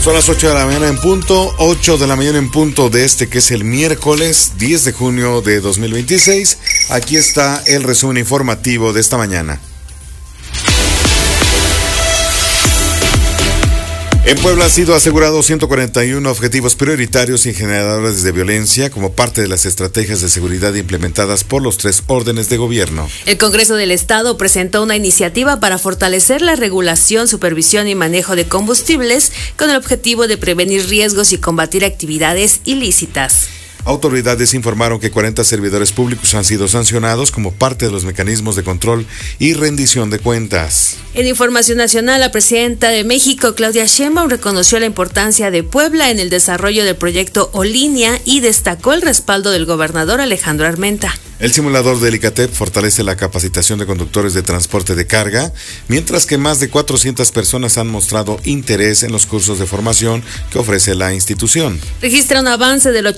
Son las 8 de la mañana en punto, 8 de la mañana en punto de que es el miércoles 10 de junio de 2026. Aquí está el resumen informativo de esta mañana. En Puebla han sido asegurados 141 objetivos prioritarios y generadores de violencia como parte de las estrategias de seguridad implementadas por los 3 órdenes de gobierno. El Congreso del Estado presentó una iniciativa para fortalecer la regulación, supervisión y manejo de combustibles con el objetivo de prevenir riesgos y combatir actividades ilícitas. Autoridades informaron que 40 servidores públicos han sido sancionados como parte de los mecanismos de control y rendición de cuentas. En información nacional, la presidenta de México, Claudia Sheinbaum, reconoció la importancia de Puebla en el desarrollo del proyecto O-Línea y destacó el respaldo del gobernador Alejandro Armenta. El simulador del ICATEP fortalece la capacitación de conductores de transporte de carga, mientras que más de 400 personas han mostrado interés en los cursos de formación que ofrece la institución. Registra un avance del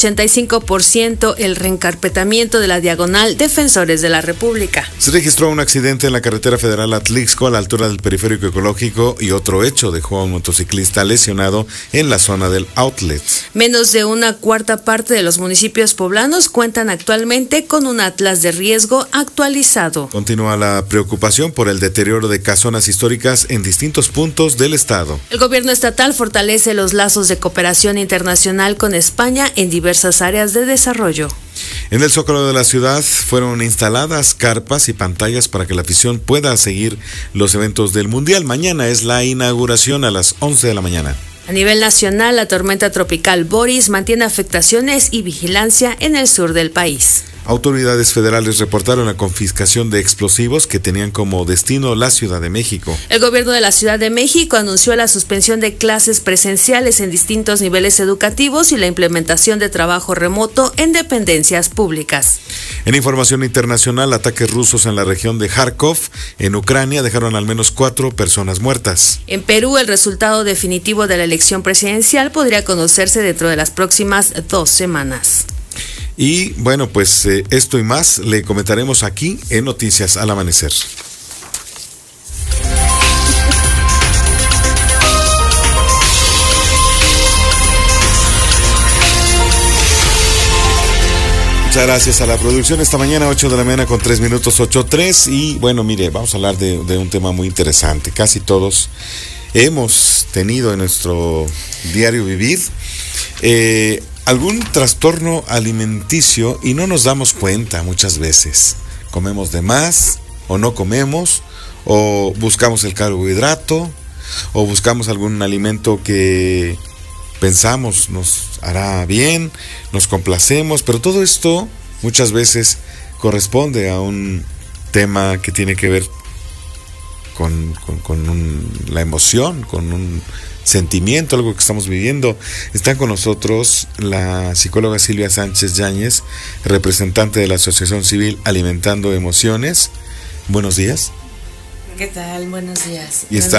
85% el reencarpetamiento de la diagonal Defensores de la República. Se registró un accidente en la carretera federal Atlixco a la altura del periférico ecológico y otro hecho dejó a un motociclista lesionado en la zona del outlet. Menos de una cuarta parte de los municipios poblanos cuentan actualmente con un atlas de riesgo actualizado. Continúa la preocupación por el deterioro de casonas históricas en distintos puntos del estado. El gobierno estatal fortalece los lazos de cooperación internacional con España en diversas áreas de desarrollo. En el Zócalo de la ciudad fueron instaladas carpas y pantallas para que la afición pueda seguir los eventos del Mundial. Mañana es la inauguración a las 11 de la mañana. A nivel nacional, la tormenta tropical Boris mantiene afectaciones y vigilancia en el sur del país. Autoridades federales reportaron la confiscación de explosivos que tenían como destino la Ciudad de México. El gobierno de la Ciudad de México anunció la suspensión de clases presenciales en distintos niveles educativos y la implementación de trabajo remoto en dependencias públicas. En información internacional, ataques rusos en la región de Kharkov, en Ucrania, dejaron al menos 4 personas muertas. En Perú, el resultado definitivo de la elección presidencial podría conocerse dentro de las próximas 2 semanas. Y bueno, pues esto y más le comentaremos aquí en Noticias al Amanecer. Muchas gracias a la producción esta mañana, 8 de la mañana con 3 minutos, 8:03. Y bueno, mire, vamos a hablar de un tema muy interesante. Casi todos hemos tenido en nuestro diario vivir algún trastorno alimenticio y no nos damos cuenta muchas veces. Comemos de más o no comemos, o buscamos el carbohidrato, o buscamos algún alimento que pensamos nos hará bien, nos complacemos, pero todo esto muchas veces corresponde a un tema que tiene que ver con la emoción, con un sentimiento, algo que estamos viviendo. Está con nosotros la psicóloga Silvia Sánchez Yáñez, representante de la Asociación Civil Alimentando Emociones. Buenos días. ¿Qué tal? Buenos días. Y está